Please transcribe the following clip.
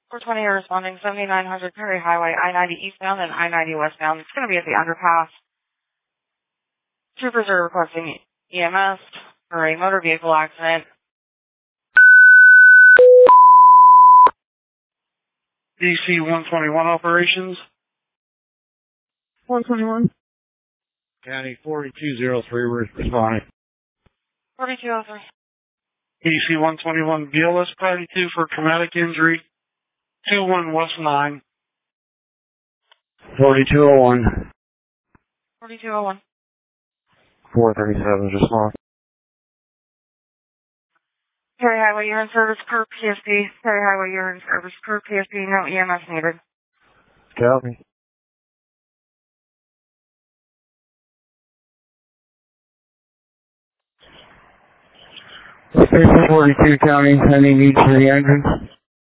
420 are responding 7900 Perry Highway, I-90 eastbound and I-90 westbound. It's going to be at the underpass. Troopers are requesting EMS for a motor vehicle accident. DC 121 operations. 121. County 4203 responding. 4203. DC 121 BLS Priority 2 for traumatic injury. 21 West 9. 4201. 4201. 437 respond. Perry Highway, you're in service per PSP. Perry Highway, you're in service per PSP. No EMS needed. Copy. Station 42 County, any needs for the engine?